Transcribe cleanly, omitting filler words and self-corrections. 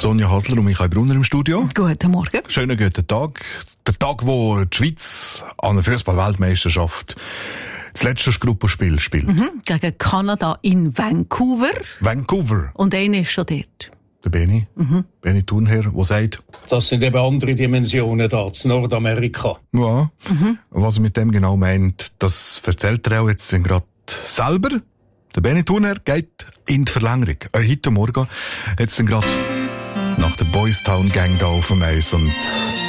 Sonja Hasler und Michael Brunner im Studio. Guten Morgen. Schönen guten Tag. Der Tag, wo die Schweiz an der Fußball-Weltmeisterschaft das letzte Gruppenspiel spielt. Gegen Kanada in Vancouver. Vancouver. Und einer ist schon dort. Der Benni. Benni Thurnherr, der sagt... Das sind eben andere Dimensionen da, in Nordamerika. Ja. Was er mit dem genau meint, das erzählt er auch jetzt gerade selber. Der Benni Thurnherr geht in die Verlängerung. Heute Morgen jetzt gerade nach der Boys Town Gang da auf dem Eis und